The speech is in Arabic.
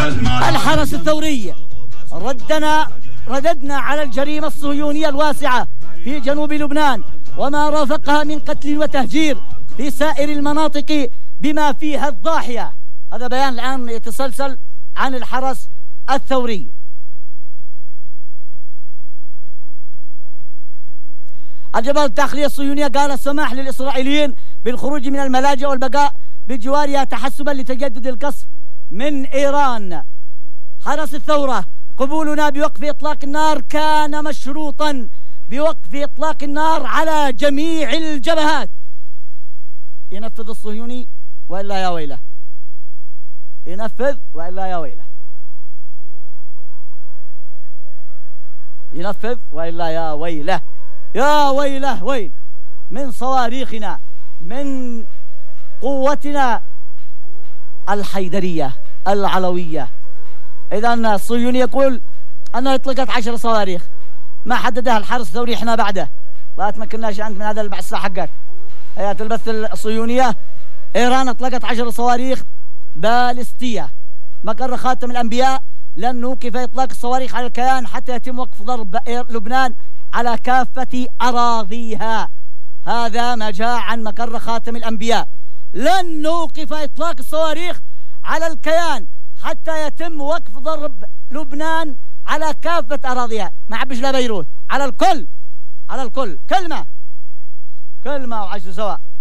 الحرس الثوري رددنا على الجريمة الصهيونية الواسعة في جنوب لبنان وما رافقها من قتل وتهجير في سائر المناطق بما فيها الضاحية. هذا بيان الآن يتسلسل عن الحرس الثوري. الجبهة الداخلية الصهيونية قال السماح للإسرائيليين بالخروج من الملاجئ والبقاء بجوارها تحسبا لتجدد القصف من إيران. حرس الثورة: قبولنا بوقف إطلاق النار كان مشروطا بوقف إطلاق النار على جميع الجبهات. ينفذ الصهيوني وإلا يا ويله، ينفذ وإلا يا ويله، ينفذ وإلا يا ويله، يا ويله ويل من صواريخنا، من قوتنا الحيدرية العلوية. إذا الصهيوني يقول أنه اطلقت 10 صواريخ، ما حددها الحرس الثوري، احنا بعده لا تمكناش أنت من هذا البعثة حقك. هيئة البث الصهيونية: إيران اطلقت 10 صواريخ باليستية. مقر خاتم الأنبياء: لن نوقف إطلاق الصواريخ على الكيان حتى يتم وقف ضرب لبنان على كافة أراضيها. هذا ما جاء عن مقر خاتم الأنبياء: لن نوقف إطلاق الصواريخ على الكيان حتى يتم وقف ضرب لبنان على كافة أراضيها. ما عبش لا بيروت، على الكل، على الكل، كلمة وعشر سواء.